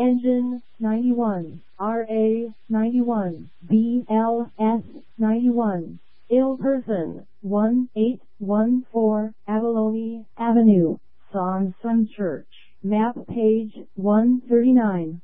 Engine 91, RA 91, BLS 91. Ill person 1814 Abalone Avenue, Sonson Church. Map page 139.